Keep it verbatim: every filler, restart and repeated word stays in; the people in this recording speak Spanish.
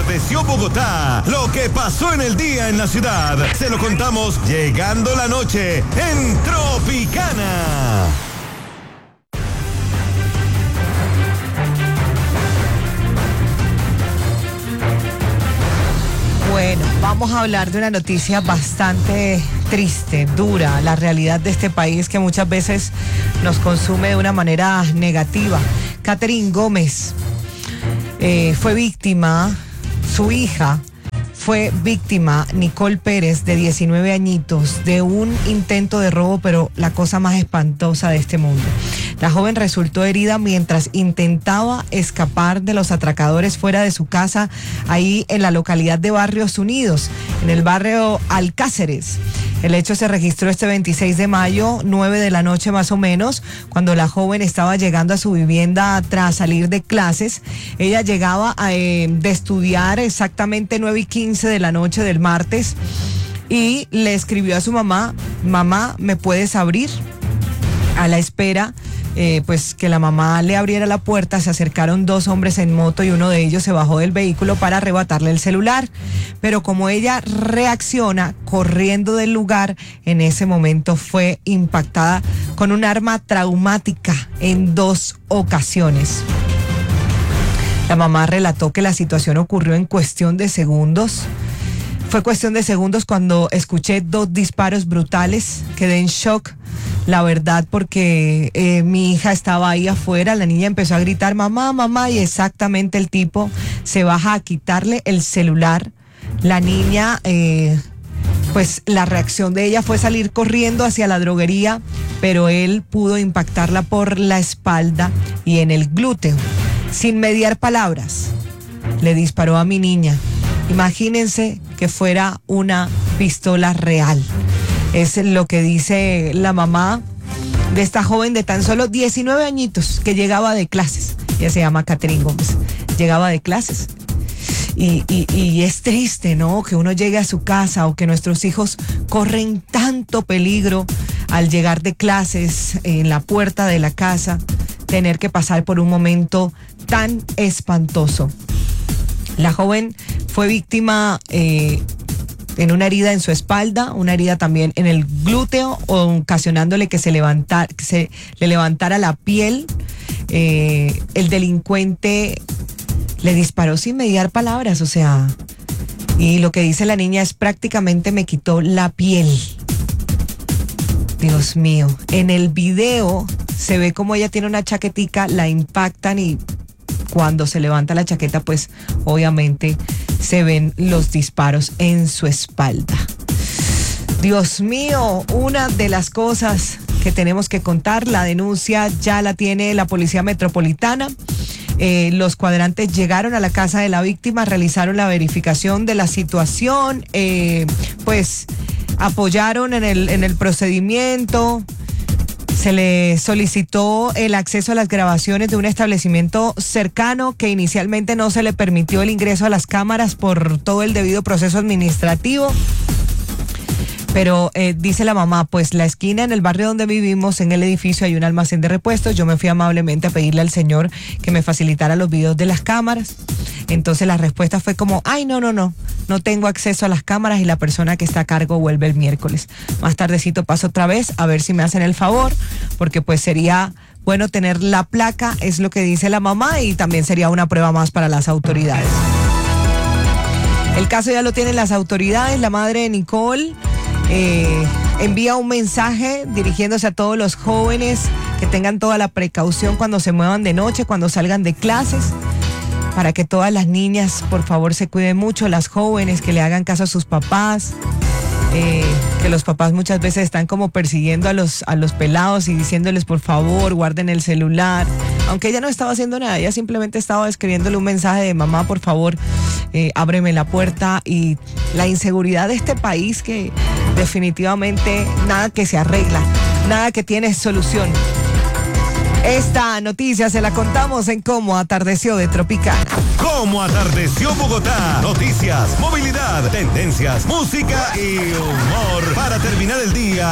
Atardeció Bogotá. Lo que pasó en el día en la ciudad. Se lo contamos llegando la noche en Tropicana. Bueno, vamos a hablar de una noticia bastante triste, dura, la realidad de este país que muchas veces nos consume de una manera negativa. Katherine Gómez eh, fue víctima, su hija fue víctima, Nicole Pérez, de diecinueve añitos, de un intento de robo, pero la cosa más espantosa de este mundo. La joven resultó herida mientras intentaba escapar de los atracadores fuera de su casa, ahí en la localidad de Barrios Unidos, en el barrio Alcáceres. El hecho se registró este veintiséis de mayo, nueve de la noche más o menos, cuando la joven estaba llegando a su vivienda tras salir de clases. Ella llegaba a, eh, de estudiar exactamente nueve y quince de la noche del martes y le escribió a su mamá: mamá, ¿me puedes abrir? A la espera Eh, pues que la mamá le abriera la puerta, se acercaron dos hombres en moto y uno de ellos se bajó del vehículo para arrebatarle el celular. Pero como ella reacciona corriendo del lugar, en ese momento fue impactada con un arma traumática en dos ocasiones. La mamá relató que la situación ocurrió en cuestión de segundos. Fue cuestión de segundos cuando escuché dos disparos brutales. Quedé en shock, la verdad, porque eh, mi hija estaba ahí afuera. La niña empezó a gritar mamá, mamá, y exactamente el tipo se baja a quitarle el celular. La niña, eh, pues la reacción de ella fue salir corriendo hacia la droguería, pero él pudo impactarla por la espalda y en el glúteo. Sin mediar palabras, le disparó a mi niña. Imagínense que fuera una pistola real. Es lo que dice la mamá de esta joven de tan solo diecinueve añitos que llegaba de clases. Ella se llama Katherine Gómez. Llegaba de clases. Y, y, y es triste, ¿no? Que uno llegue a su casa o que nuestros hijos corren tanto peligro al llegar de clases en la puerta de la casa, tener que pasar por un momento tan espantoso. La joven fue víctima eh, en una herida en su espalda, una herida también en el glúteo, ocasionándole que se, levantara, que se le levantara la piel. Eh, el delincuente le disparó sin mediar palabras, o sea, y lo que dice la niña es: prácticamente me quitó la piel. Dios mío, en el video se ve como ella tiene una chaquetica, la impactan y cuando se levanta la chaqueta, pues obviamente se ven los disparos en su espalda. Dios mío, una de las cosas que tenemos que contar, la denuncia ya la tiene la Policía Metropolitana. Eh, los cuadrantes llegaron a la casa de la víctima, realizaron la verificación de la situación, eh, pues apoyaron en el, en el procedimiento. Se le solicitó el acceso a las grabaciones de un establecimiento cercano que inicialmente no se le permitió el ingreso a las cámaras por todo el debido proceso administrativo. Pero eh, dice la mamá, pues la esquina en el barrio donde vivimos, en el edificio, hay un almacén de repuestos. Yo me fui amablemente a pedirle al señor que me facilitara los videos de las cámaras. Entonces la respuesta fue como: ay, no, no, no, no tengo acceso a las cámaras y la persona que está a cargo vuelve el miércoles. Más tardecito paso otra vez a ver si me hacen el favor, porque pues sería bueno tener la placa, es lo que dice la mamá, y también sería una prueba más para las autoridades. El caso ya lo tienen las autoridades. La madre de Nicole eh, envía un mensaje dirigiéndose a todos los jóvenes que tengan toda la precaución cuando se muevan de noche, cuando salgan de clases, para que todas las niñas, por favor, se cuiden mucho, las jóvenes, que le hagan caso a sus papás, eh, que los papás muchas veces están como persiguiendo a los, a los pelados y diciéndoles, por favor, guarden el celular, aunque ella no estaba haciendo nada, ella simplemente estaba escribiéndole un mensaje de: mamá, por favor, eh, ábreme la puerta. Y la inseguridad de este país, que definitivamente nada que se arregla, nada que tiene solución. Esta noticia se la contamos en Cómo Atardeció de Tropicana. Cómo Atardeció Bogotá. Noticias, movilidad, tendencias, música y humor para terminar el día